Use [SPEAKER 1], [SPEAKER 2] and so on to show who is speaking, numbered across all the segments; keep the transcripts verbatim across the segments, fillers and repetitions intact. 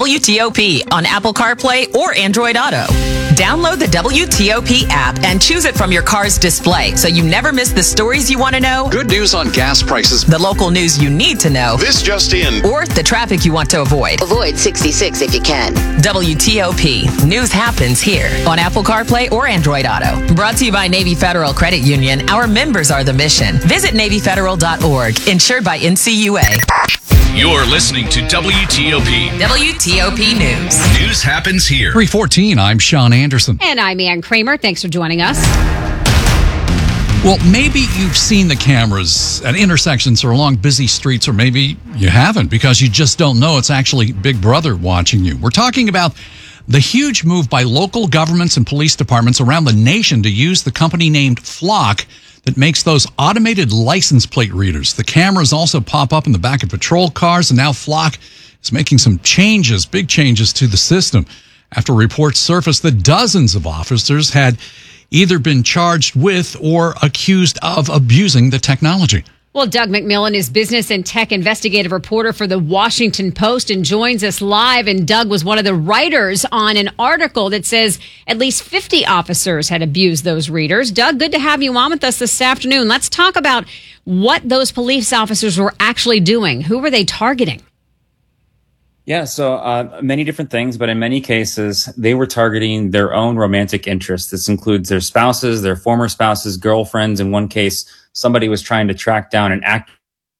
[SPEAKER 1] W T O P on Apple CarPlay or Android Auto. Download the W T O P app and choose it from your car's display so you never miss the stories you want to know,
[SPEAKER 2] good news on gas prices,
[SPEAKER 1] the local news you need to know,
[SPEAKER 2] this just in,
[SPEAKER 1] or the traffic you want to avoid.
[SPEAKER 3] Avoid sixty-six if you can.
[SPEAKER 1] W T O P. News happens here on Apple CarPlay or Android Auto. Brought to you by Navy Federal Credit Union. Our members are the mission. Visit Navy Federal dot org. Insured by N C U A.
[SPEAKER 4] You're listening to W T O P.
[SPEAKER 1] W T O P News.
[SPEAKER 4] News happens here.
[SPEAKER 5] three fourteen, I'm Sean Anderson.
[SPEAKER 6] And I'm Ann Kramer. Thanks for joining us.
[SPEAKER 5] Well, maybe you've seen the cameras at intersections or along busy streets, or maybe you haven't because you just don't know it's actually Big Brother watching you. We're talking about the huge move by local governments and police departments around the nation to use the company named Flock that makes those automated license plate readers. The cameras also pop up in the back of patrol cars, and now Flock is making some changes, big changes to the system, after reports surfaced that dozens of officers had either been charged with or accused of abusing the technology.
[SPEAKER 6] Well, Doug McMillan is business and tech investigative reporter for the Washington Post and joins us live. And Doug was one of the writers on an article that says at least fifty officers had abused those readers. Doug, good to have you on with us this afternoon. Let's talk about what those police officers were actually doing. Who were they targeting?
[SPEAKER 7] Yeah, so uh, many different things, but in many cases, they were targeting their own romantic interests. This includes their spouses, their former spouses, girlfriends. In one case, somebody was trying to track down an actor.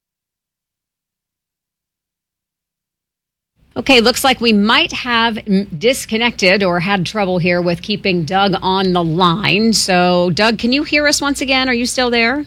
[SPEAKER 6] Okay, looks like we might have disconnected or had trouble here with keeping Doug on the line. So, Doug, can you hear us once again? Are you still there?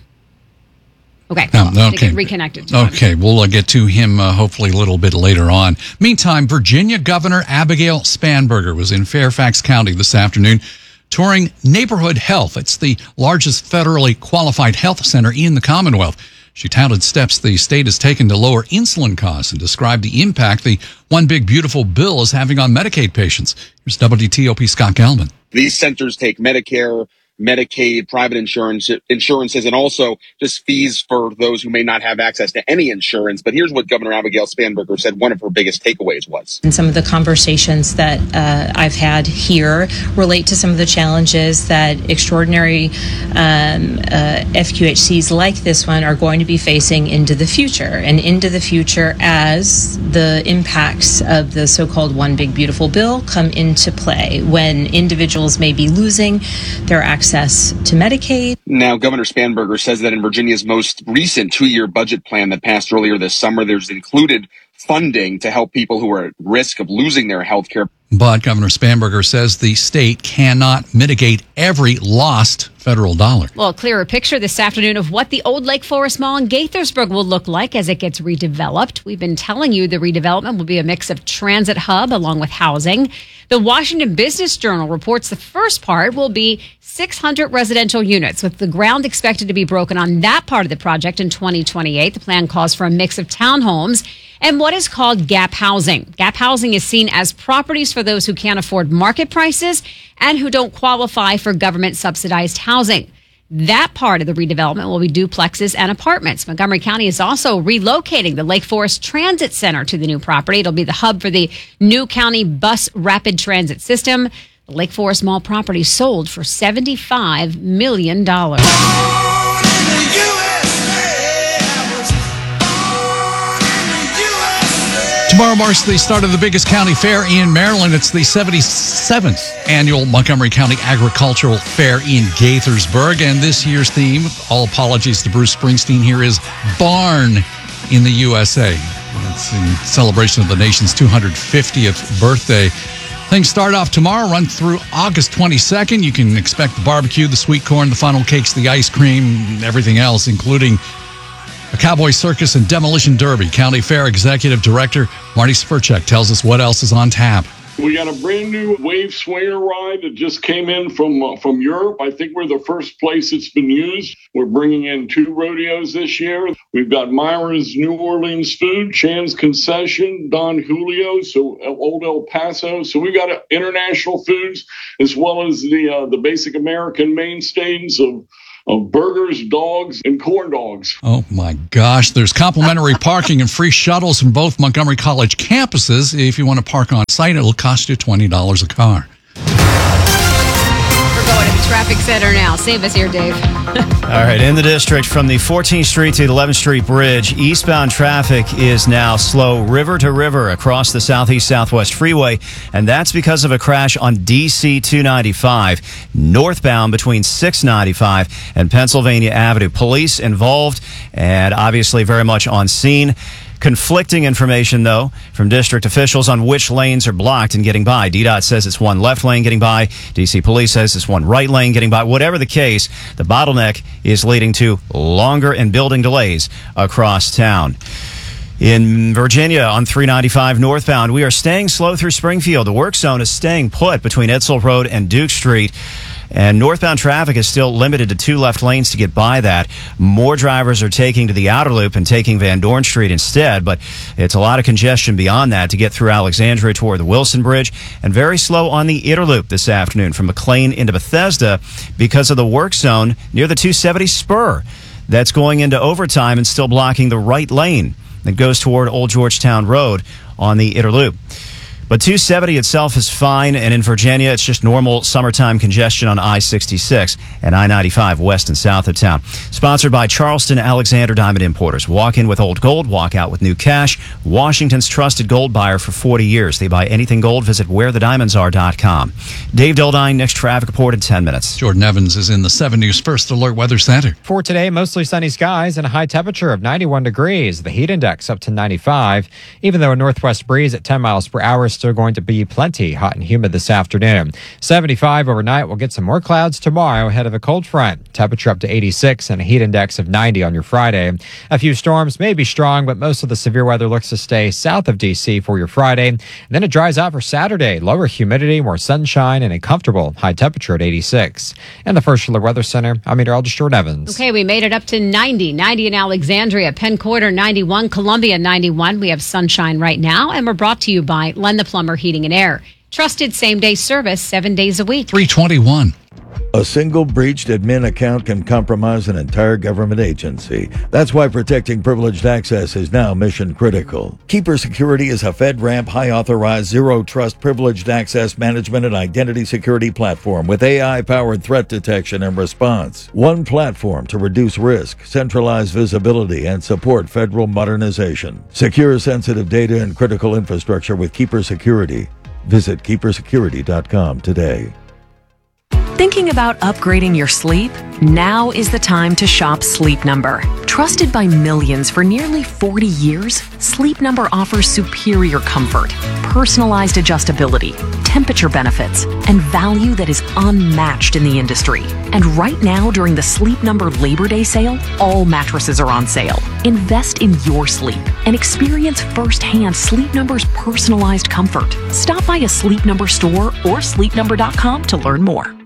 [SPEAKER 6] Okay.
[SPEAKER 5] No, okay.
[SPEAKER 6] Reconnected.
[SPEAKER 5] Okay. We'll uh, get to him uh, hopefully a little bit later on. Meantime, Virginia Governor Abigail Spanberger was in Fairfax County this afternoon touring Neighborhood Health. It's the largest federally qualified health center in the Commonwealth. She touted steps the state has taken to lower insulin costs and described the impact the One Big Beautiful Bill is having on Medicaid patients. Here's W T O P Scott Gelman.
[SPEAKER 8] These centers take Medicare, Medicaid, private insurance, insurances, and also just fees for those who may not have access to any insurance. But here's what Governor Abigail Spanberger said one of her biggest takeaways was.
[SPEAKER 9] And some of the conversations that uh, I've had here relate to some of the challenges that extraordinary um, uh, F Q H Cs like this one are going to be facing into the future and into the future as the impacts of the so-called One Big Beautiful Bill come into play, when individuals may be losing their access access to Medicaid.
[SPEAKER 8] Now, Governor Spanberger says that in Virginia's most recent two-year budget plan that passed earlier this summer, there's included funding to help people who are at risk of losing their health care.
[SPEAKER 5] But Governor Spanberger says the state cannot mitigate every lost federal dollar.
[SPEAKER 6] Well, a clearer picture this afternoon of what the old Lake Forest Mall in Gaithersburg will look like as it gets redeveloped. We've been telling you the redevelopment will be a mix of transit hub along with housing. The Washington Business Journal reports the first part will be six hundred residential units, with the ground expected to be broken on that part of the project in twenty twenty-eight. The plan calls for a mix of townhomes and what is called gap housing. Gap housing is seen as properties for those who can't afford market prices and who don't qualify for government subsidized housing. That part of the redevelopment will be duplexes and apartments. Montgomery County is also relocating the Lake Forest Transit Center to the new property. It'll be the hub for the new county bus rapid transit system. The Lake Forest Mall property sold for seventy-five million dollars.
[SPEAKER 5] Tomorrow marks the start of the biggest county fair in Maryland. It's the seventy-seventh annual Montgomery County Agricultural Fair in Gaithersburg. And this year's theme, all apologies to Bruce Springsteen here, is Barn in the U S A. It's in celebration of the nation's two hundred fiftieth birthday. Things start off tomorrow, run through August twenty-second. You can expect the barbecue, the sweet corn, the funnel cakes, the ice cream, everything else, including a cowboy circus and demolition derby. County Fair Executive Director Marty Sperchek tells us what else is on tap.
[SPEAKER 10] We got a brand new wave swinger ride that just came in from uh, from Europe. I think we're the first place it's been used. We're bringing in two rodeos this year. We've got Myra's New Orleans Food, Chan's Concession, Don Julio, so Old El Paso. So we've got uh, international foods as well as the uh, the basic American mainstays of of burgers, dogs, and corn dogs.
[SPEAKER 5] Oh, my gosh. There's complimentary parking and free shuttles in both Montgomery College campuses. If you want to park on site, it'll cost you twenty dollars a car.
[SPEAKER 6] We're going to the traffic center now. Save us here, Dave.
[SPEAKER 11] All right, in the district from the fourteenth Street to the eleventh Street Bridge, eastbound traffic is now slow river to river across the Southeast Southwest Freeway, and that's because of a crash on D C two ninety-five, northbound between six ninety-five and Pennsylvania Avenue. Police involved and obviously very much on scene. Conflicting information, though, from district officials on which lanes are blocked and getting by. D DOT says it's one left lane getting by. D C Police says it's one right lane getting by. Whatever the case, the bottleneck is leading to longer and building delays across town. In Virginia, on three ninety-five northbound, we are staying slow through Springfield. The work zone is staying put between Edsel Road and Duke Street. And northbound traffic is still limited to two left lanes to get by that. More drivers are taking to the outer loop and taking Van Dorn Street instead, but it's a lot of congestion beyond that to get through Alexandria toward the Wilson Bridge, and very slow on the inner loop this afternoon from McLean into Bethesda because of the work zone near the two seventy spur. That's going into overtime and still blocking the right lane that goes toward Old Georgetown Road on the inner loop. But two seventy itself is fine, and in Virginia, it's just normal summertime congestion on I sixty-six and I ninety-five west and south of town. Sponsored by Charleston Alexander Diamond Importers. Walk in with old gold, walk out with new cash. Washington's trusted gold buyer for forty years. They buy anything gold. Visit where the diamonds are dot com. Dave Dildine, next traffic report in ten minutes.
[SPEAKER 5] Jordan Evans is in the seven News First Alert Weather Center.
[SPEAKER 12] For today, mostly sunny skies and a high temperature of ninety-one degrees. The heat index up to ninety-five. Even though a northwest breeze at ten miles per hour is still going to be plenty hot and humid this afternoon. seventy-five overnight. We'll get some more clouds tomorrow ahead of a cold front. Temperature up to eighty-six and a heat index of ninety on your Friday. A few storms may be strong, but most of the severe weather looks to stay south of D C for your Friday. And then it dries out for Saturday. Lower humidity, more sunshine, and a comfortable high temperature at eighty-six. And the First Alert Weather Center, I'm meteorologist Jordan Evans.
[SPEAKER 6] Okay, we made it up to ninety. ninety in Alexandria, Penn Quarter ninety-one, Columbia ninety-one. We have sunshine right now, and we're brought to you by Len the Plumber Heating and Air. Trusted same-day service seven days a week.
[SPEAKER 5] three twenty-one.
[SPEAKER 13] A single breached admin account can compromise an entire government agency. That's why protecting privileged access is now mission critical. Keeper Security is a FedRAMP high-authorized, zero-trust privileged access management and identity security platform with A I-powered threat detection and response. One platform to reduce risk, centralize visibility, and support federal modernization. Secure sensitive data and critical infrastructure with Keeper Security. Visit keeper security dot com today.
[SPEAKER 14] Thinking about upgrading your sleep? Now is the time to shop Sleep Number. Trusted by millions for nearly forty years, Sleep Number offers superior comfort, personalized adjustability, temperature benefits, and value that is unmatched in the industry. And right now, during the Sleep Number Labor Day sale, all mattresses are on sale. Invest in your sleep and experience firsthand Sleep Number's personalized comfort. Stop by a Sleep Number store or sleep number dot com to learn more.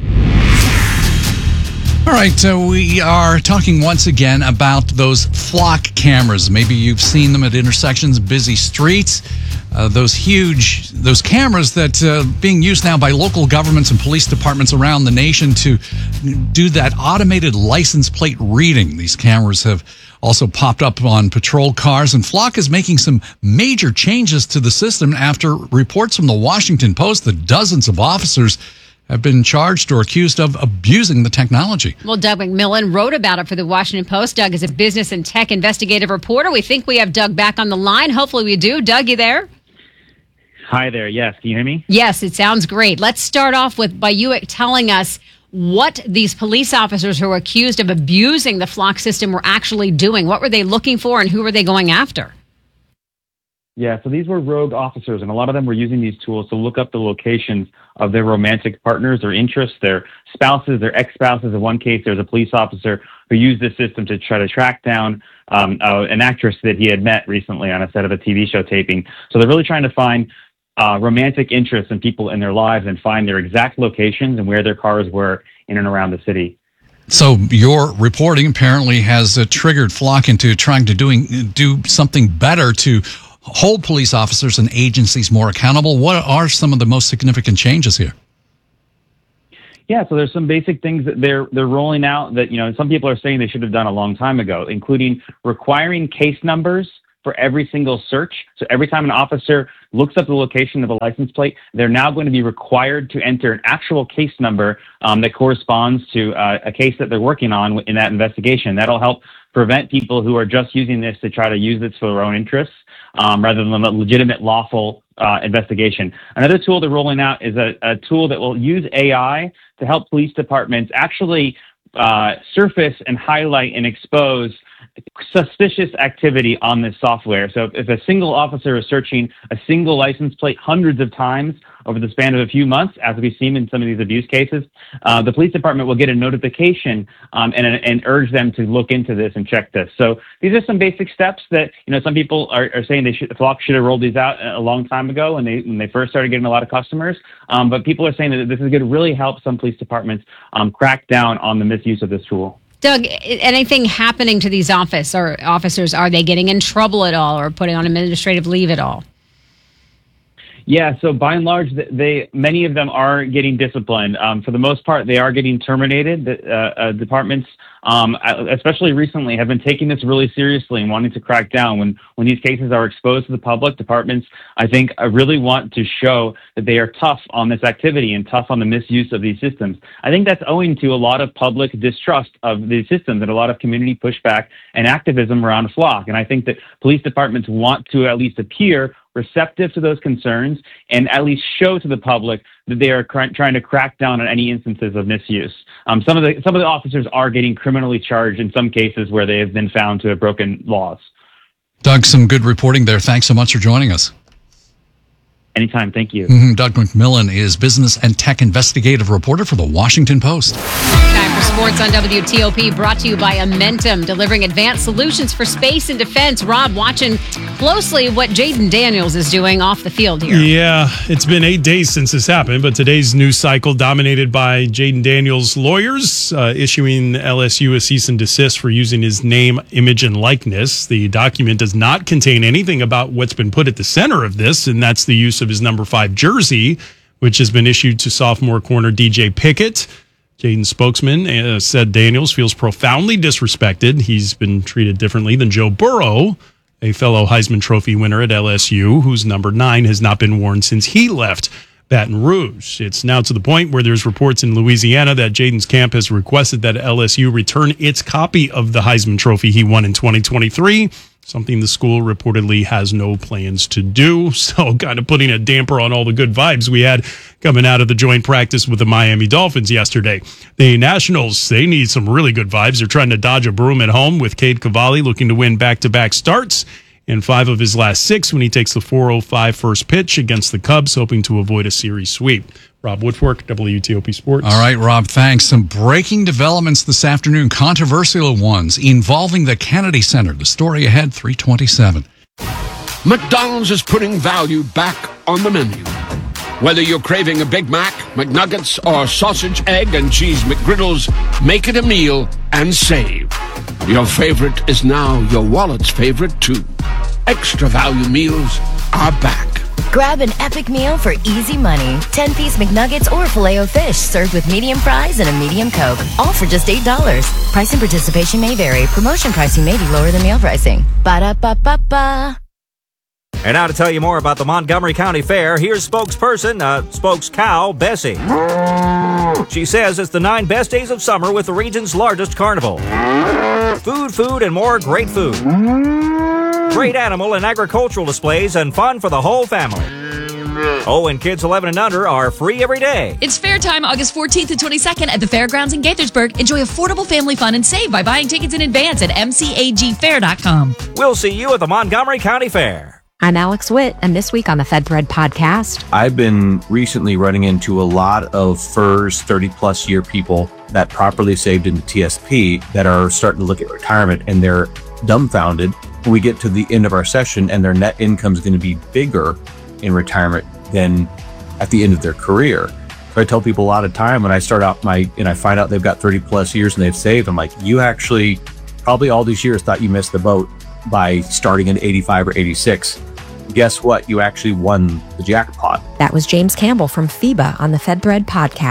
[SPEAKER 5] All right, so we are talking once again about those flock cameras. Maybe you've seen them at intersections, busy streets. Uh, those huge, those cameras that uh, being used now by local governments and police departments around the nation to do that automated license plate reading. These cameras have also popped up on patrol cars, and Flock is making some major changes to the system after reports from the Washington Post that dozens of officers have been charged or accused of abusing the technology.
[SPEAKER 6] Well, Doug McMillan wrote about it for the Washington Post. Doug is a business and tech investigative reporter. We think we have Doug back on the line. Hopefully we do. Doug, you there?
[SPEAKER 15] Hi there. Yes. Can you hear me?
[SPEAKER 6] Yes, it sounds great. Let's start off with by you telling us what these police officers who were accused of abusing the Flock system were actually doing. What were they looking for and who were they going after?
[SPEAKER 15] Yeah, so these were rogue officers, and a lot of them were using these tools to look up the locations of their romantic partners, their interests, their spouses, their ex-spouses. In one case, there's a police officer who used this system to try to track down um, uh, an actress that he had met recently on a set of a T V show taping. So they're really trying to find uh, romantic interests in people in their lives and find their exact locations and where their cars were in and around the city.
[SPEAKER 5] So your reporting apparently has uh, triggered Flock into trying to doing do something better to hold police officers and agencies more accountable. What are some of the most significant changes here?
[SPEAKER 15] Yeah, so there's some basic things that they're they're rolling out that, you know, some people are saying they should have done a long time ago, including requiring case numbers for every single search. So every time an officer looks up the location of a license plate, they're now going to be required to enter an actual case number um, that corresponds to uh, a case that they're working on in that investigation. That'll help prevent people who are just using this to try to use this for their own interests um, rather than a legitimate, lawful uh, investigation. Another tool they're rolling out is a, a tool that will use A I to help police departments actually uh, surface and highlight and expose suspicious activity on this software. So if a single officer is searching a single license plate hundreds of times over the span of a few months, as we've seen in some of these abuse cases, uh, the police department will get a notification um, and, and urge them to look into this and check this. So these are some basic steps that, you know, some people are, are saying they should, Flock should have rolled these out a long time ago when they when they first started getting a lot of customers. Um, but people are saying that this is going to really help some police departments um, crack down on the misuse of this tool.
[SPEAKER 6] Doug, anything happening to these office or officers? Are they getting in trouble at all or putting on administrative leave at all?
[SPEAKER 15] Yeah, so by and large, they many of them are getting disciplined. Um, for the most part, they are getting terminated. The, uh, uh, departments, um, especially recently, have been taking this really seriously and wanting to crack down. When when these cases are exposed to the public, departments, I think, uh, really want to show that they are tough on this activity and tough on the misuse of these systems. I think that's owing to a lot of public distrust of these systems and a lot of community pushback and activism around Flock. And I think that police departments want to at least appear receptive to those concerns and at least show to the public that they are cr- trying to crack down on any instances of misuse. Um, some of the some of the officers are getting criminally charged in some cases where they have been found to have broken laws.
[SPEAKER 5] Doug, some good reporting there. Thanks so much for joining us.
[SPEAKER 15] Anytime. Thank you.
[SPEAKER 5] Mm-hmm. Doug McMillon is business and tech investigative reporter for the Washington Post.
[SPEAKER 6] Time for sports on W T O P, brought to you by Amentum, delivering advanced solutions for space and defense. Rob, watching closely what Jaden Daniels is doing off the field here.
[SPEAKER 16] Yeah, it's been eight days since this happened, but today's news cycle dominated by Jaden Daniels' lawyers uh, issuing L S U a cease and desist for using his name, image, and likeness. The document does not contain anything about what's been put at the center of this, and that's the use of his number five jersey, which has been issued to sophomore corner D J Pickett. Jaden's spokesman uh, said Daniels feels profoundly disrespected. He's been treated differently than Joe Burrow, a fellow Heisman Trophy winner at L S U, whose number nine has not been worn since he left Baton Rouge. It's now to the point where there's reports in Louisiana that Jaden's camp has requested that L S U return its copy of the Heisman Trophy he won in twenty twenty-three, something the school reportedly has no plans to do. So kind of putting a damper on all the good vibes we had coming out of the joint practice with the Miami Dolphins yesterday. The Nationals, they need some really good vibes. They're trying to dodge a broom at home with Cade Cavalli looking to win back-to-back starts in five of his last six when he takes the four oh five first pitch against the Cubs, hoping to avoid a series sweep. Rob Woodfork, W T O P Sports.
[SPEAKER 5] All right, Rob, thanks. Some breaking developments this afternoon, controversial ones involving the Kennedy Center. The story ahead, three twenty-seven.
[SPEAKER 17] McDonald's is putting value back on the menu. Whether you're craving a Big Mac, McNuggets, or sausage, egg, and cheese McGriddles, make it a meal and save. Your favorite is now your wallet's favorite, too. Extra value meals are back.
[SPEAKER 18] Grab an epic meal for easy money. ten-piece McNuggets or Filet-O-Fish served with medium fries and a medium Coke. All for just eight dollars. Price and participation may vary. Promotion pricing may be lower than meal pricing. Ba-da-ba-ba-ba.
[SPEAKER 19] And now to tell you more about the Montgomery County Fair, here's spokesperson, uh, spokescow, Bessie. She says it's the nine best days of summer with the region's largest carnival. Food, food, and more great food. Great animal and agricultural displays and fun for the whole family. Oh, and kids eleven and under are free every day.
[SPEAKER 20] It's fair time August fourteenth and twenty-second at the Fairgrounds in Gaithersburg. Enjoy affordable family fun and save by buying tickets in advance at m c a g fair dot com.
[SPEAKER 19] We'll see you at the Montgomery County Fair.
[SPEAKER 21] I'm Alex Witt, and this week on the FedBread podcast,
[SPEAKER 22] I've been recently running into a lot of F E R S thirty-plus year people that properly saved into T S P that are starting to look at retirement, and they're dumbfounded. We get to the end of our session, and their net income is going to be bigger in retirement than at the end of their career. So I tell people a lot of time when I start out my, and I find out they've got thirty plus years and they've saved, I'm like, you actually probably all these years thought you missed the boat by starting at eighty-five or eighty-six. Guess what? You actually won the jackpot.
[SPEAKER 21] That was James Campbell from FIBA on the FedBread podcast.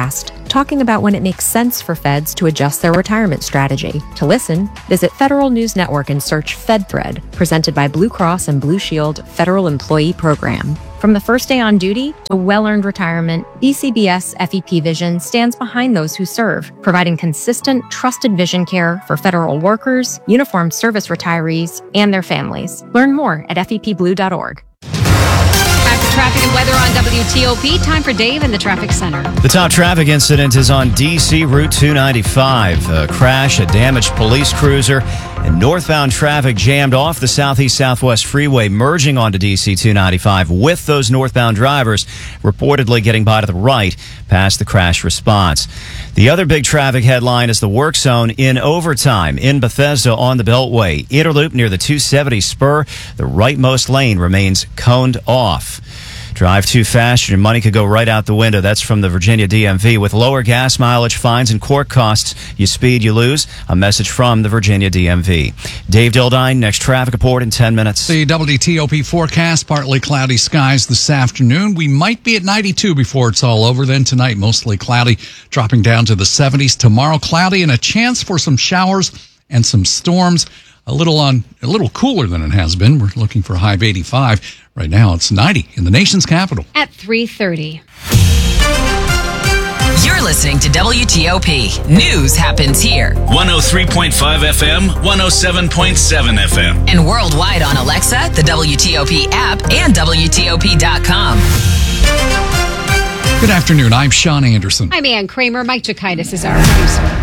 [SPEAKER 21] talking about when it makes sense for feds to adjust their retirement strategy. To listen, visit Federal News Network and search FedThread, presented by Blue Cross and Blue Shield Federal Employee Program. From the first day on duty to well-earned retirement, B C B S F E P Vision stands behind those who serve, providing consistent, trusted vision care for federal workers, uniformed service retirees, and their families. Learn more at F E P blue dot org.
[SPEAKER 6] Time for traffic and weather on W T O P. Time for Dave in the traffic center.
[SPEAKER 11] The top traffic incident is on D C Route two ninety-five. A crash, a damaged police cruiser, and northbound traffic jammed off the Southeast-Southwest freeway, merging onto D C two ninety-five with those northbound drivers reportedly getting by to the right past the crash response. The other big traffic headline is the work zone in overtime in Bethesda on the Beltway. Interloop near the two seventy spur. The rightmost lane remains coned off. Drive too fast, your money could go right out the window. That's from the Virginia D M V. With lower gas mileage, fines, and court costs, you speed, you lose. A message from the Virginia D M V. Dave Dildine, next traffic report in ten minutes.
[SPEAKER 5] The W T O P forecast, partly cloudy skies this afternoon. We might be at ninety-two before it's all over. Then tonight, mostly cloudy, dropping down to the seventies. Tomorrow, cloudy and a chance for some showers and some storms. A little on, a little cooler than it has been. We're looking for a high of eighty-five. Right now, it's ninety in the nation's capital.
[SPEAKER 6] At three thirty.
[SPEAKER 1] You're listening to W T O P. News happens here.
[SPEAKER 4] one oh three point five F M, one oh seven point seven F M.
[SPEAKER 1] And worldwide on Alexa, the W T O P app, and W T O P dot com.
[SPEAKER 5] Good afternoon. I'm Sean Anderson.
[SPEAKER 6] I'm Ann Kramer. Mike Chikaitis is our producer.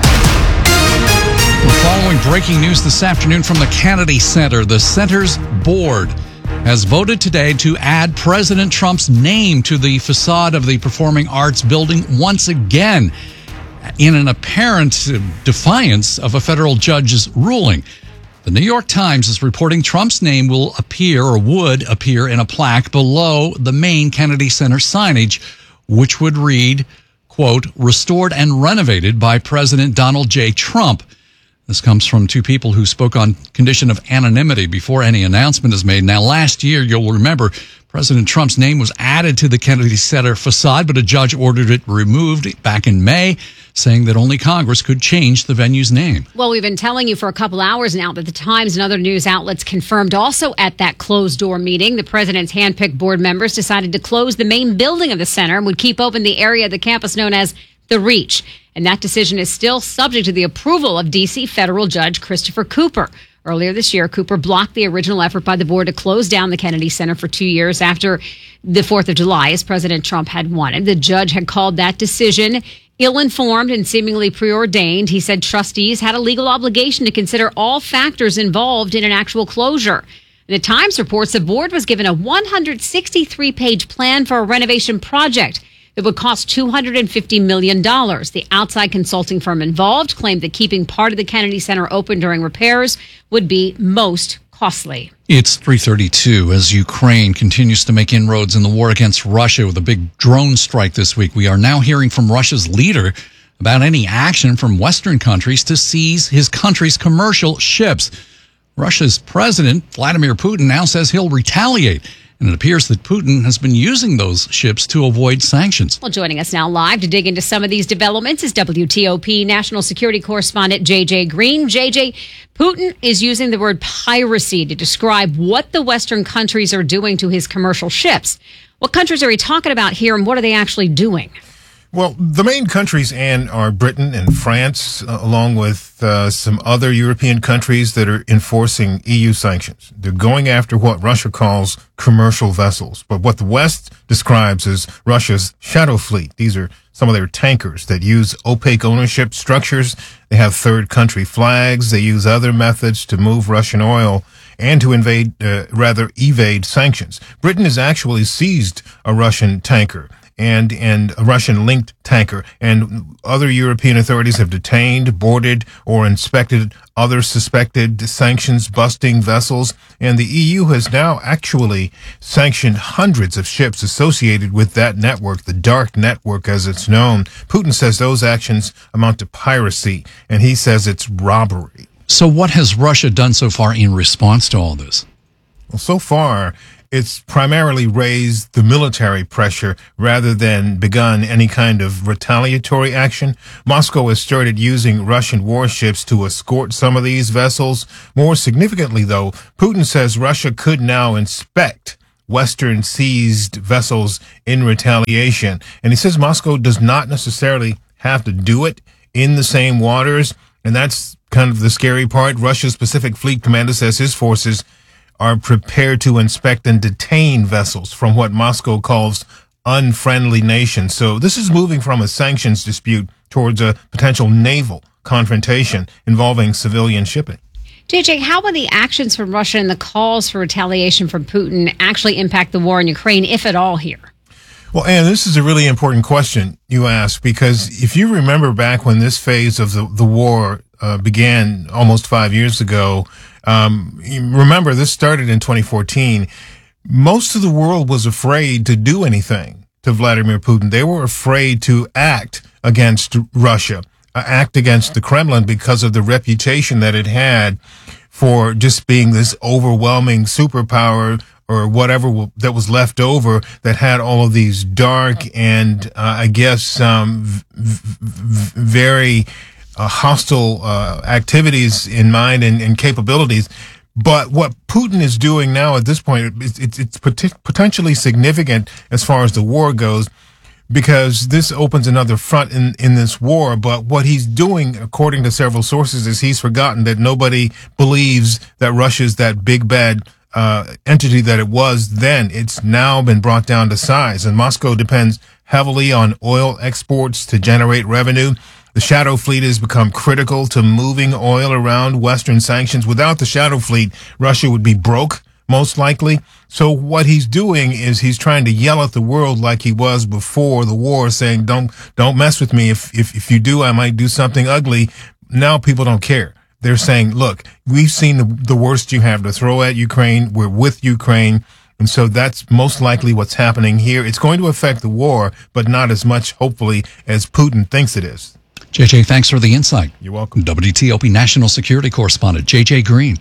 [SPEAKER 5] We're following breaking news this afternoon from the Kennedy Center. The center's board has voted today to add President Trump's name to the facade of the Performing Arts building once again, in an apparent defiance of a federal judge's ruling. The New York Times is reporting Trump's name will appear or would appear in a plaque below the main Kennedy Center signage, which would read, quote, restored and renovated by President Donald J. Trump. This comes from two people who spoke on condition of anonymity before any announcement is made. Now, last year, you'll remember, President Trump's name was added to the Kennedy Center facade, but a judge ordered it removed back in May, saying that only Congress could change the venue's name.
[SPEAKER 6] Well, we've been telling you for a couple hours now that the Times and other news outlets confirmed also at that closed-door meeting, the president's handpicked board members decided to close the main building of the center and would keep open the area of the campus known as the Reach. And that decision is still subject to the approval of D C federal judge Christopher Cooper. Earlier this year, Cooper blocked the original effort by the board to close down the Kennedy Center for two years after the fourth of July, as President Trump had wanted. The judge had called that decision ill-informed and seemingly preordained. He said trustees had a legal obligation to consider all factors involved in an actual closure. The Times reports the board was given a one hundred sixty-three page plan for a renovation project that would cost two hundred fifty million dollars. The outside consulting firm involved claimed that keeping part of the Kennedy Center open during repairs would be most costly.
[SPEAKER 5] It's three thirty-two as Ukraine continues to make inroads in the war against Russia with a big drone strike this week. We are now hearing from Russia's leader about any action from Western countries to seize his country's commercial ships. Russia's president, Vladimir Putin, now says he'll retaliate. And it appears that Putin has been using those ships to avoid sanctions.
[SPEAKER 6] Well, joining us now live to dig into some of these developments is W T O P national security correspondent J J Green. J J, Putin is using the word piracy to describe what the Western countries are doing to his commercial ships. What countries are he talking about here, and what are they actually doing?
[SPEAKER 2] Well, the main countries, Anne, are Britain and France, uh, along with uh, some other European countries that are enforcing E U sanctions. They're going after what Russia calls commercial vessels, but what the West describes as Russia's shadow fleet. These are some of their tankers that use opaque ownership structures. They have third country flags. They use other methods to move Russian oil and to invade, uh, rather evade sanctions. Britain has actually seized a Russian tanker and and a Russian-linked tanker, and other European authorities have detained, boarded, or inspected other suspected sanctions-busting vessels, and the E U has now actually sanctioned hundreds of ships associated with that network, the dark network as it's known. Putin says those actions amount to piracy, and he says it's robbery.
[SPEAKER 5] So what has Russia done so far in response to all this?
[SPEAKER 2] Well, so far, it's primarily raised the military pressure rather than begun any kind of retaliatory action. Moscow has started using Russian warships to escort some of these vessels. More significantly, though, Putin says Russia could now inspect Western seized vessels in retaliation. And he says Moscow does not necessarily have to do it in the same waters. And that's kind of the scary part. Russia's Pacific Fleet commander says his forces are prepared to inspect and detain vessels from what Moscow calls unfriendly nations. So this is moving from a sanctions dispute towards a potential naval confrontation involving civilian shipping.
[SPEAKER 6] J J, how will the actions from Russia and the calls for retaliation from Putin actually impact the war in Ukraine, if at all, here?
[SPEAKER 2] Well, Ann, this is a really important question you ask, because if you remember back when this phase of the, the war uh, began almost five years ago, um, remember this started in twenty fourteen. Most of the world was afraid to do anything to Vladimir Putin. They were afraid to act against Russia, uh, act against the Kremlin, because of the reputation that it had for just being this overwhelming superpower, or whatever w- that was left over, that had all of these dark and, uh, I guess, um, v- v- very uh, hostile uh, activities in mind and, and capabilities. But what Putin is doing now at this point, it's, it's, it's pot- potentially significant as far as the war goes, because this opens another front in, in this war. But what he's doing, according to several sources, is he's forgotten that nobody believes that Russia's that big bad Uh, entity that it was then. It's now been brought down to size, and Moscow depends heavily on oil exports to generate revenue. The Shadow Fleet has become critical to moving oil around Western sanctions. Without the Shadow Fleet, Russia would be broke, most likely. So what he's doing is he's trying to yell at the world like he was before the war, saying, don't, don't mess with me. If, if, if you do, I might do something ugly. Now people don't care. They're saying, look, we've seen the, the worst you have to throw at Ukraine. We're with Ukraine. And so that's most likely what's happening here. It's going to affect the war, but not as much, hopefully, as Putin thinks it is.
[SPEAKER 5] J J, thanks for the insight.
[SPEAKER 2] You're welcome.
[SPEAKER 5] W T O P national security correspondent J J Green.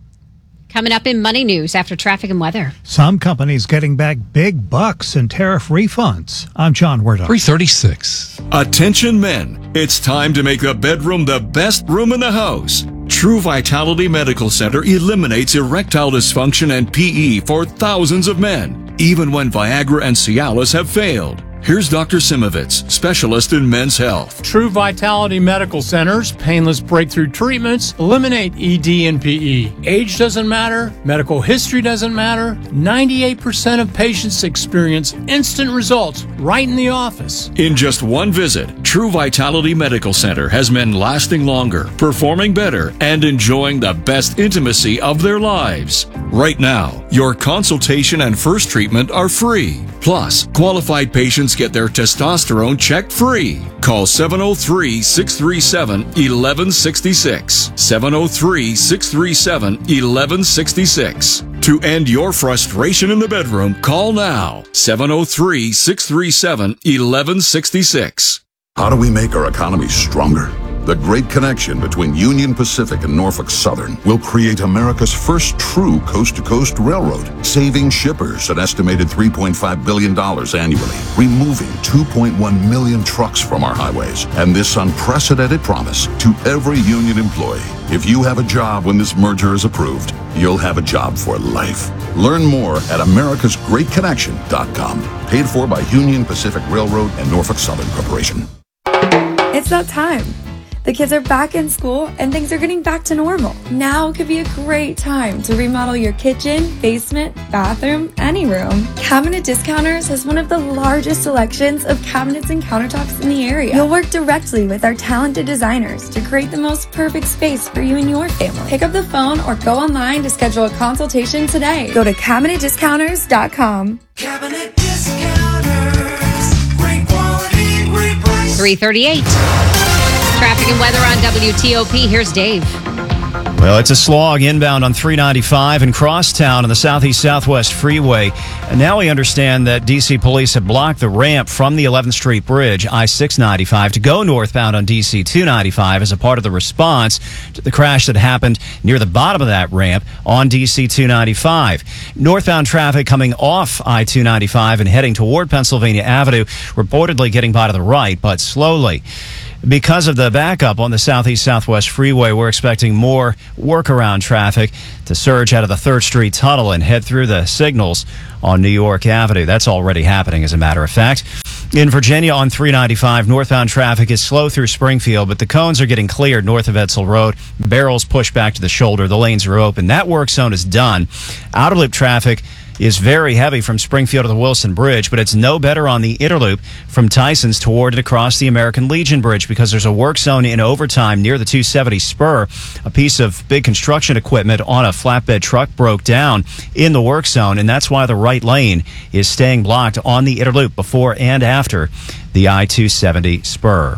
[SPEAKER 6] Coming up in Money News after traffic and weather.
[SPEAKER 3] Some companies getting back big bucks in tariff refunds. I'm John Werdon.
[SPEAKER 5] three thirty-six.
[SPEAKER 7] Attention men, it's time to make the bedroom the best room in the house. True Vitality Medical Center eliminates erectile dysfunction and P E for thousands of men, even when Viagra and Cialis have failed. Here's Doctor Simovitz, specialist in men's health.
[SPEAKER 23] True Vitality Medical Center's painless breakthrough treatments eliminate E D and P E. Age doesn't matter. Medical history doesn't matter. ninety-eight percent of patients experience instant results right in the office.
[SPEAKER 7] In just one visit, True Vitality Medical Center has men lasting longer, performing better, and enjoying the best intimacy of their lives. Right now, your consultation and first treatment are free. Plus, qualified patients get their testosterone checked free. Call seven oh three, six three seven, one one six six. seven oh three, six three seven, one one six six. To end your frustration in the bedroom, call now. seven oh three, six three seven, one one six six.
[SPEAKER 24] How do we make our economy stronger? The great connection between Union Pacific and Norfolk Southern will create America's first true coast-to-coast railroad, saving shippers an estimated three point five billion dollars annually, removing two point one million trucks from our highways, and this unprecedented promise to every union employee. If you have a job when this merger is approved, you'll have a job for life. Learn more at americas great connection dot com. Paid for by Union Pacific Railroad and Norfolk Southern Corporation.
[SPEAKER 25] It's that time. The kids are back in school and things are getting back to normal. Now could be a great time to remodel your kitchen, basement, bathroom, any room. Cabinet Discounters has one of the largest selections of cabinets and countertops in the area. You'll work directly with our talented designers to create the most perfect space for you and your family. Pick up the phone or go online to schedule a consultation today. Go to cabinet discounters dot com.
[SPEAKER 26] Cabinet Discounters. Great quality, great price.
[SPEAKER 6] three thirty-eight. Traffic and weather on W T O P. Here's Dave.
[SPEAKER 11] Well, it's a slog inbound on three ninety-five in Crosstown on the Southeast Southwest Freeway. And now we understand that D C police have blocked the ramp from the eleventh Street Bridge, I six ninety-five, to go northbound on D C two ninety-five as a part of the response to the crash that happened near the bottom of that ramp on D C two ninety-five. Northbound traffic coming off I two ninety-five and heading toward Pennsylvania Avenue, reportedly getting by to the right, but slowly. Because of the backup on the Southeast Southwest Freeway, we're expecting more workaround traffic to surge out of the third Street tunnel and head through the signals on New York Avenue. That's already happening, as a matter of fact. In Virginia on three ninety-five, northbound traffic is slow through Springfield, but the cones are getting cleared north of Edsel Road. Barrels pushed back to the shoulder. The lanes are open. That work zone is done. Outer loop traffic is very heavy from Springfield to the Wilson Bridge, but it's no better on the inner loop from Tyson's toward and across the American Legion Bridge because there's a work zone in overtime near the two seventy spur. A piece of big construction equipment on a flatbed truck broke down in the work zone, and that's why the right lane is staying blocked on the inner loop before and after the I two seventy spur.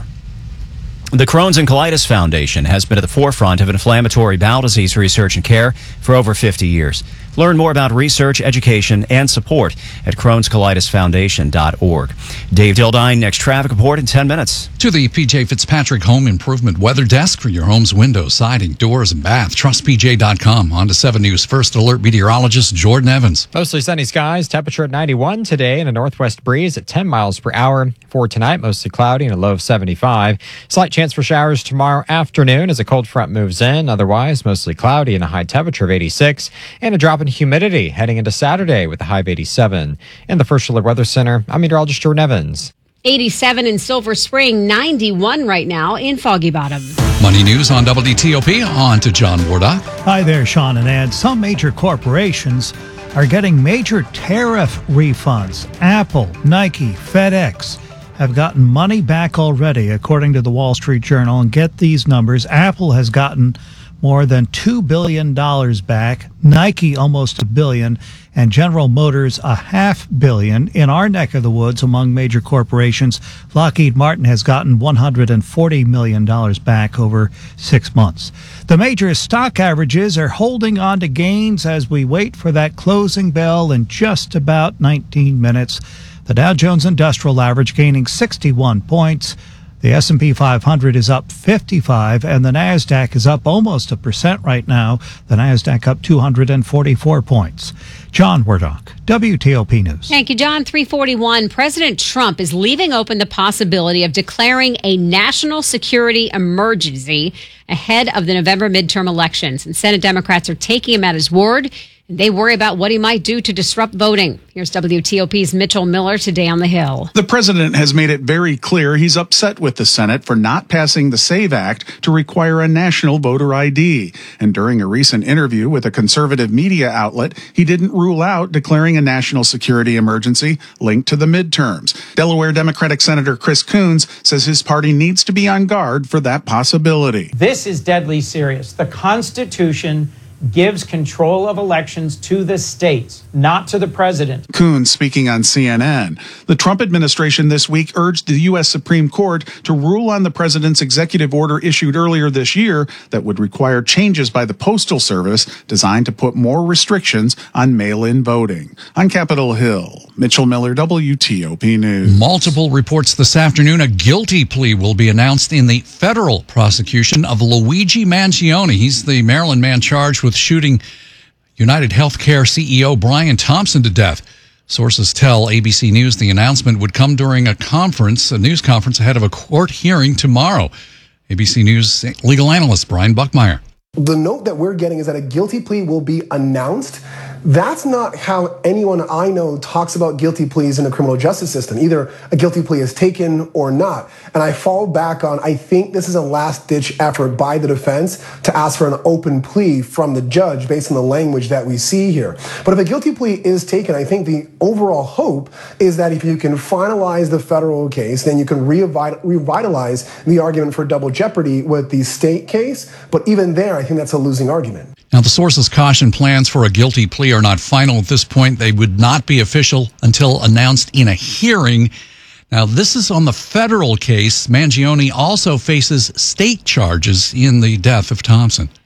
[SPEAKER 11] The Crohn's and Colitis Foundation has been at the forefront of inflammatory bowel disease research and care for over fifty years. Learn more about research, education, and support at crohns colitis foundation dot org. Dave Dildine, next traffic report in ten minutes.
[SPEAKER 5] To the P J Fitzpatrick Home Improvement Weather Desk for your home's windows, siding, doors, and bath. Trust P J dot com. On to seven News First Alert meteorologist Jordan Evans.
[SPEAKER 8] Mostly sunny skies. Temperature at ninety-one today and a northwest breeze at ten miles per hour. For tonight, mostly cloudy and a low of seventy-five. Slight chance for showers tomorrow afternoon as a cold front moves in. Otherwise, mostly cloudy and a high temperature of eighty-six. And a drop in humidity heading into Saturday with a high of eighty-seven. In the First Alert Weather Center, I'm meteorologist Jordan Evans.
[SPEAKER 6] eighty-seven in Silver Spring, ninety-one right now in Foggy Bottom.
[SPEAKER 5] Money News on W T O P. On to John Wardock.
[SPEAKER 3] Hi there, Sean and Ed. Some major corporations are getting major tariff refunds. Apple, Nike, FedEx have gotten money back already, according to the Wall Street Journal. And get these numbers. Apple has gotten more than two billion dollars back, Nike almost a billion, and General Motors a half billion. In our neck of the woods, among major corporations, Lockheed Martin has gotten one hundred forty million dollars back over six months. The major stock averages are holding on to gains as we wait for that closing bell in just about nineteen minutes. The Dow Jones Industrial Average gaining sixty-one points. The S and P five hundred is up fifty-five, and the NASDAQ is up almost a percent right now. The NASDAQ up two hundred forty-four points. John Wardock, W T O P News.
[SPEAKER 6] Thank you, John. three forty-one. President Trump is leaving open the possibility of declaring a national security emergency ahead of the November midterm elections. And Senate Democrats are taking him at his word. They worry about what he might do to disrupt voting. Here's W T O P's Mitchell Miller today on the Hill.
[SPEAKER 9] The president has made it very clear he's upset with the Senate for not passing the SAVE Act to require a national voter I D. And during a recent interview with a conservative media outlet, he didn't rule out declaring a national security emergency linked to the midterms. Delaware Democratic Senator Chris Coons says his party needs to be on guard for that possibility.
[SPEAKER 10] This is deadly serious. The Constitution gives control of elections to the states, not to the president.
[SPEAKER 9] Coons speaking on C N N. The Trump administration this week urged the U S Supreme Court to rule on the president's executive order issued earlier this year that would require changes by the Postal Service designed to put more restrictions on mail-in voting. On Capitol Hill, Mitchell Miller, W T O P News.
[SPEAKER 5] Multiple reports this afternoon. A guilty plea will be announced in the federal prosecution of Luigi Mangione. He's the Maryland man charged with shooting United Healthcare C E O Brian Thompson to death. Sources tell A B C News the announcement would come during a conference, a news conference ahead of a court hearing tomorrow. A B C News legal analyst Brian Buckmeyer.
[SPEAKER 12] The note that we're getting is that a guilty plea will be announced. That's not how anyone I know talks about guilty pleas in the criminal justice system. Either a guilty plea is taken or not. And I fall back on, I think this is a last-ditch effort by the defense to ask for an open plea from the judge based on the language that we see here. But if a guilty plea is taken, I think the overall hope is that if you can finalize the federal case, then you can revital- revitalize the argument for double jeopardy with the state case. But even there, I think that's a losing argument.
[SPEAKER 5] Now, the sources caution plans for a guilty plea are not final at this point. They would not be official until announced in a hearing. Now, this is on the federal case. Mangione also faces state charges in the death of Thompson.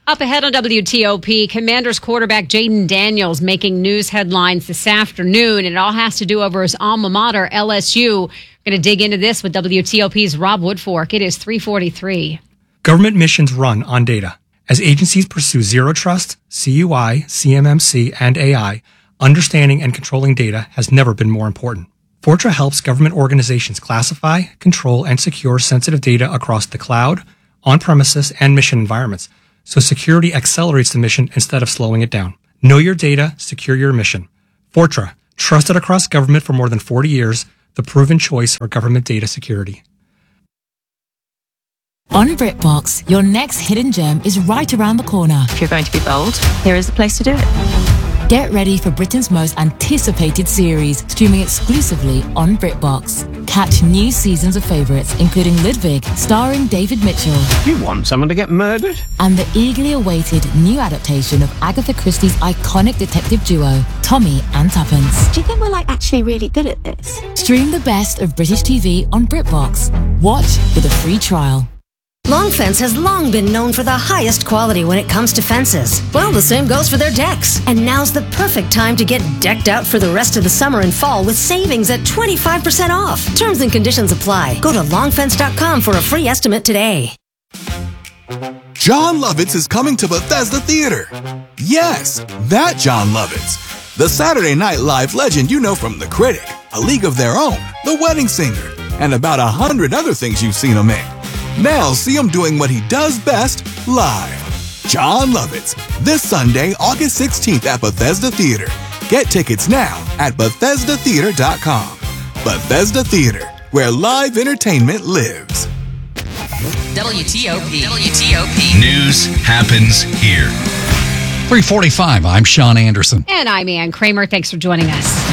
[SPEAKER 6] Up ahead on W T O P, Commanders quarterback Jaden Daniels making news headlines this afternoon. And it all has to do over his alma mater, L S U. We're going to dig into this with W T O P's Rob Woodfork. It is three forty-three.
[SPEAKER 13] Government missions run on data. As agencies pursue zero trust, C U I, C M M C, and A I, understanding and controlling data has never been more important. Fortra helps government organizations classify, control, and secure sensitive data across the cloud, on-premises, and mission environments, so security accelerates the mission instead of slowing it down. Know your data, secure your mission. Fortra, trusted across government for more than forty years, the proven choice for government data security.
[SPEAKER 14] On BritBox, your next hidden gem is right around the corner.
[SPEAKER 15] If you're going to be bold, here is the place to do it.
[SPEAKER 14] Get ready for Britain's most anticipated series, streaming exclusively on BritBox. Catch new seasons of favourites, including Ludwig, starring David Mitchell.
[SPEAKER 16] You want someone to get murdered?
[SPEAKER 14] And the eagerly awaited new adaptation of Agatha Christie's iconic detective duo, Tommy and Tuppence.
[SPEAKER 15] Do you think we're like actually really good at this?
[SPEAKER 14] Stream the best of British T V on BritBox. Watch with a free trial.
[SPEAKER 17] Long Fence has long been known for the highest quality when it comes to fences. Well, the same goes for their decks. And now's the perfect time to get decked out for the rest of the summer and fall with savings at twenty-five percent off. Terms and conditions apply. Go to long fence dot com for a free estimate today.
[SPEAKER 18] John Lovitz is coming to Bethesda Theater. Yes, that John Lovitz. The Saturday Night Live legend you know from The Critic, A League of Their Own, The Wedding Singer, and about a hundred other things you've seen him in. Now see him doing what he does best, live. John Lovitz, this Sunday, August sixteenth at Bethesda Theater. Get tickets now at Bethesda Theater dot com. Bethesda Theater, where live entertainment lives.
[SPEAKER 1] W T O P. W T O P.
[SPEAKER 4] News happens here.
[SPEAKER 5] three forty-five, I'm Sean Anderson.
[SPEAKER 6] And I'm Ann Kramer. Thanks for joining us.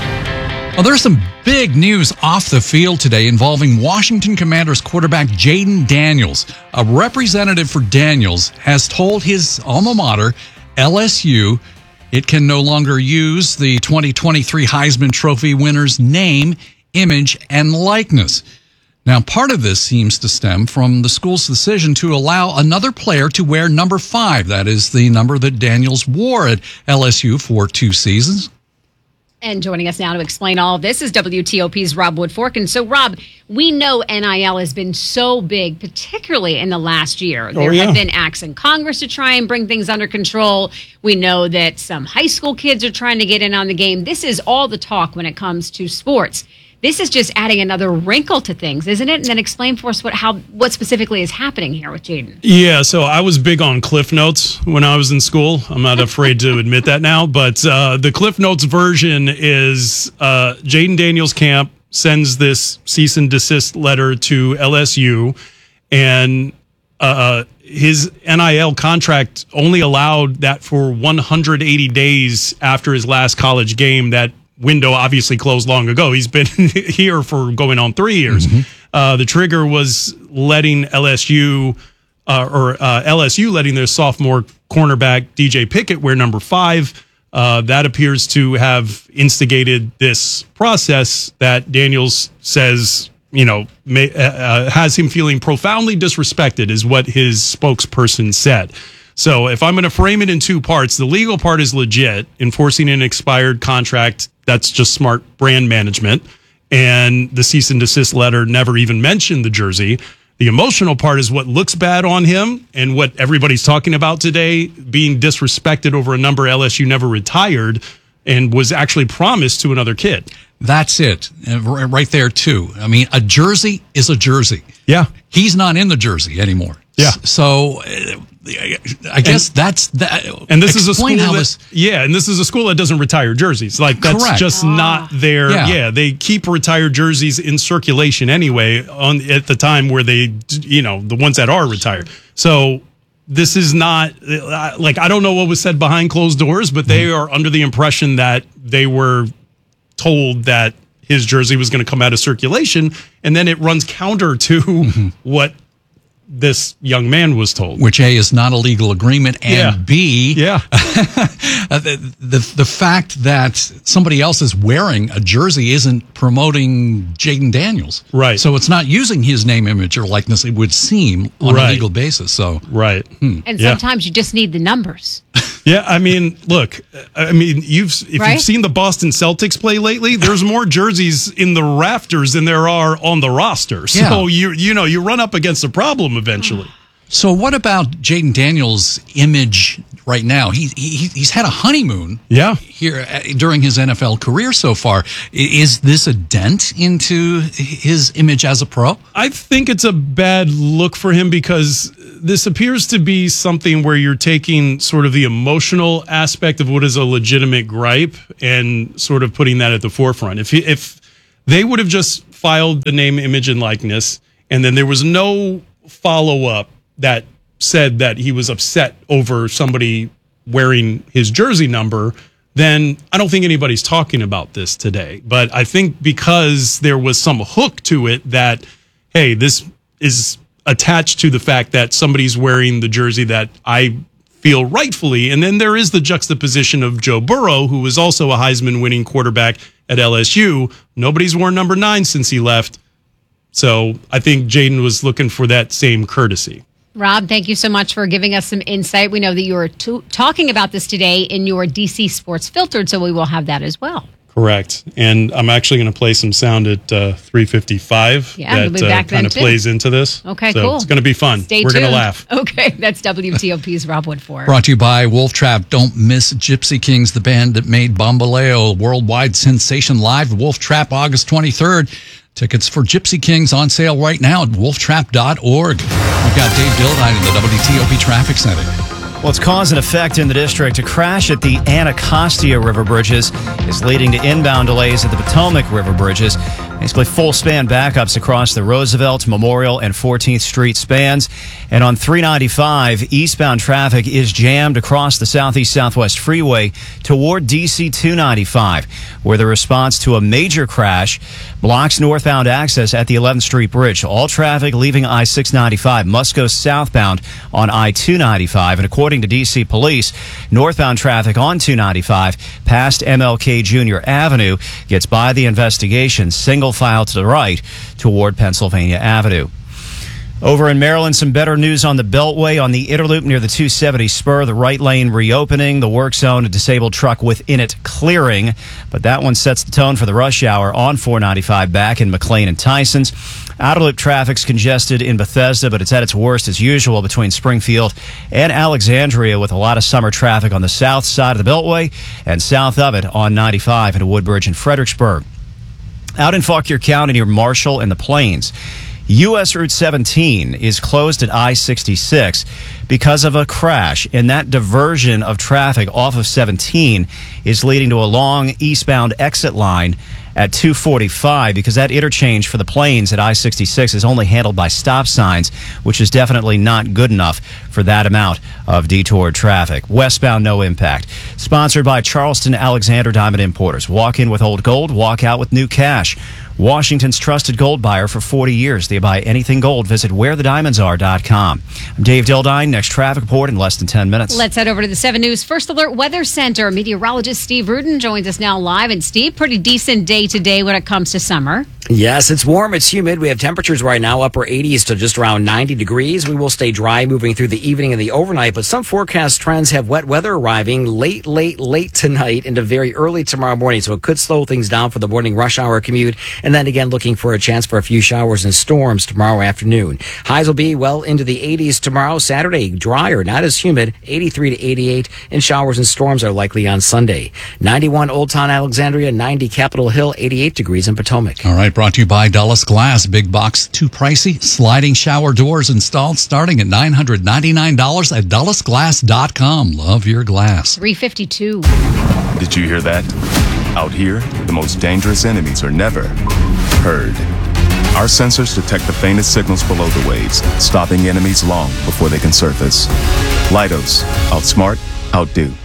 [SPEAKER 5] Well, there's some big news off the field today involving Washington Commanders quarterback Jaden Daniels. A representative for Daniels has told his alma mater, L S U, it can no longer use the twenty twenty-three Heisman Trophy winner's name, image, and likeness. Now, part of this seems to stem from the school's decision to allow another player to wear number five. That is the number that Daniels wore at L S U for two seasons.
[SPEAKER 6] And joining us now to explain all of this is W T O P's Rob Woodfork. And so, Rob, we know N I L has been so big, particularly in the last year. There
[SPEAKER 23] oh, yeah.
[SPEAKER 6] have been acts in Congress to try and bring things under control. We know that some high school kids are trying to get in on the game. This is all the talk when it comes to sports. This is just adding another wrinkle to things, isn't it? And then explain for us what how what specifically is happening here with Jaden.
[SPEAKER 23] Yeah, so I was big on Cliff Notes when I was in school. I'm not afraid to admit that now. But uh, the Cliff Notes version is uh, Jaden Daniels' camp sends this cease and desist letter to L S U, and uh, his N I L contract only allowed that for one hundred eighty days after his last college game. That window obviously closed long ago. He's been here for going on three years. Mm-hmm. Uh, the trigger was letting L S U uh, or uh, L S U letting their sophomore cornerback D J Pickett wear number five. Uh, that appears to have instigated this process that Daniels says, you know, may, uh, has him feeling profoundly disrespected, is what his spokesperson said. So if I'm going to frame it in two parts, the legal part is legit, enforcing an expired contract. That's just smart brand management. And the cease and desist letter never even mentioned the jersey. The emotional part is what looks bad on him and what everybody's talking about today, being disrespected over a number L S U never retired and was actually promised to another kid.
[SPEAKER 5] That's it. Right there, too. I mean, a jersey is a jersey.
[SPEAKER 23] Yeah.
[SPEAKER 5] He's not in the jersey anymore.
[SPEAKER 23] Yeah.
[SPEAKER 5] So uh, I guess and, that's that.
[SPEAKER 23] And this is a school that,
[SPEAKER 5] this,
[SPEAKER 23] yeah, and this is a school that doesn't retire jerseys. Like that's
[SPEAKER 5] correct.
[SPEAKER 23] just ah. not their, yeah. yeah, they keep retired jerseys in circulation anyway on at the time where they, you know, the ones that are retired. So this is not, like, I don't know what was said behind closed doors, but they are under the impression that they were told that his jersey was going to come out of circulation, and then it runs counter to mm-hmm. what
[SPEAKER 2] this young man was told.
[SPEAKER 5] Which A, is not a legal agreement, and
[SPEAKER 2] Yeah.
[SPEAKER 5] B,
[SPEAKER 2] Yeah.
[SPEAKER 5] the, the the fact that somebody else is wearing a jersey isn't promoting Jaden Daniels.
[SPEAKER 2] Right.
[SPEAKER 5] So it's not using his name, image, or likeness, it would seem, on
[SPEAKER 2] Right.
[SPEAKER 5] a legal basis. So
[SPEAKER 2] Right.
[SPEAKER 6] And
[SPEAKER 2] Yeah.
[SPEAKER 6] sometimes you just need the numbers.
[SPEAKER 2] Yeah, I mean, look, I mean, you've if
[SPEAKER 6] Right?
[SPEAKER 2] you've seen the Boston Celtics play lately, there's more jerseys in the rafters than there are on the roster. So
[SPEAKER 5] Yeah.
[SPEAKER 2] you you know, you run up against a problem eventually.
[SPEAKER 5] So what about Jaden Daniels' image right now? He, he he's had a honeymoon.
[SPEAKER 2] Yeah.
[SPEAKER 5] Here uh, during his N F L career so far. I- Is this a dent into his image as a pro?
[SPEAKER 2] I think it's a bad look for him because this appears to be something where you're taking sort of the emotional aspect of what is a legitimate gripe and sort of putting that at the forefront. If he, if they would have just filed the name, image, and likeness, and then there was no follow up that said that he was upset over somebody wearing his jersey number, then I don't think anybody's talking about this today. But I think because there was some hook to it that, hey, this is attached to the fact that somebody's wearing the jersey that I feel rightfully. And then there is the juxtaposition of Joe Burrow, who was also a Heisman winning quarterback at L S U. Nobody's worn number nine since he left. So I think Jaden was looking for that same courtesy.
[SPEAKER 6] Rob, thank you so much for giving us some insight. We know that you were to- talking about this today in your D C Sports Filtered, so we will have that as well.
[SPEAKER 2] Correct. And I'm actually going to play some sound at uh, three fifty-five
[SPEAKER 6] Yeah, we'll
[SPEAKER 2] that
[SPEAKER 6] be back then,
[SPEAKER 2] kind of
[SPEAKER 6] too.
[SPEAKER 2] plays into this.
[SPEAKER 6] Okay,
[SPEAKER 2] so
[SPEAKER 6] cool.
[SPEAKER 2] It's going to be fun.
[SPEAKER 6] Stay
[SPEAKER 2] We're
[SPEAKER 6] tuned.
[SPEAKER 2] going to laugh.
[SPEAKER 6] Okay, that's W T O P's Rob Woodford.
[SPEAKER 5] Brought to you by Wolf Trap. Don't miss Gypsy Kings, the band that made Bambaleo a worldwide sensation live. Wolf Trap, August twenty-third. Tickets for Gypsy Kings on sale right now at wolf trap dot org. We've got Dave Dildine in the W T O P Traffic Center.
[SPEAKER 11] Well, it's cause and effect in the district. A crash at the Anacostia River bridges is leading to inbound delays at the Potomac River bridges. Basically, full span backups across the Roosevelt, Memorial, and fourteenth Street spans. And on three ninety-five, eastbound traffic is jammed across the Southeast Southwest Freeway toward D C two ninety-five, where the response to a major crash blocks northbound access at the eleventh Street Bridge. All traffic leaving I six ninety-five must go southbound on I two ninety-five. And according to D C Police, northbound traffic on two ninety-five past M L K Junior Avenue gets by the investigation single file to the right toward Pennsylvania Avenue. Over in Maryland, some better news on the Beltway on the Interloop near the two seventy spur. The right lane reopening, the work zone, a disabled truck within it clearing. But that one sets the tone for the rush hour on four ninety-five back in McLean and Tyson's. Outer loop traffic's congested in Bethesda, but it's at its worst as usual between Springfield and Alexandria, with a lot of summer traffic on the south side of the Beltway and south of it on ninety-five into Woodbridge and Fredericksburg. Out in Fauquier County near Marshall and the Plains, U S Route seventeen is closed at I sixty-six because of a crash, and that diversion of traffic off of seventeen is leading to a long eastbound exit line at two forty-five, because that interchange for the Plains at I sixty-six is only handled by stop signs, which is definitely not good enough for that amount of detour traffic. Westbound, no impact. Sponsored by Charleston Alexander Diamond Importers. Walk in with old gold, walk out with new cash. Washington's trusted gold buyer for forty years. They buy anything gold. Visit where the diamonds are dot com. I'm Dave Dildine. Next traffic report in less than ten minutes.
[SPEAKER 6] Let's head over to the seven News First Alert Weather Center. Meteorologist Steve Rudin joins us now live. And Steve, pretty decent day today when it comes to summer.
[SPEAKER 7] Yes, it's warm. It's humid. We have temperatures right now upper eighties to just around ninety degrees. We will stay dry moving through the evening and the overnight, but some forecast trends have wet weather arriving late, late, late tonight into very early tomorrow morning. So it could slow things down for the morning rush hour commute. And then again, looking for a chance for a few showers and storms tomorrow afternoon. Highs will be well into the eighties tomorrow. Saturday, drier, not as humid, eighty-three to eighty-eight, and showers and storms are likely on Sunday. ninety-one Old Town Alexandria, ninety Capitol Hill, eighty-eight degrees in Potomac.
[SPEAKER 5] All right, brought to you by Dulles Glass. Big box, too pricey. Sliding shower doors installed starting at nine hundred ninety-nine dollars at dulles glass dot com. Love your glass.
[SPEAKER 6] three fifty-two.
[SPEAKER 19] Did you hear that? Out here, the most dangerous enemies are never heard. Our sensors detect the faintest signals below the waves, stopping enemies long before they can surface. Leidos, outsmart, outdo.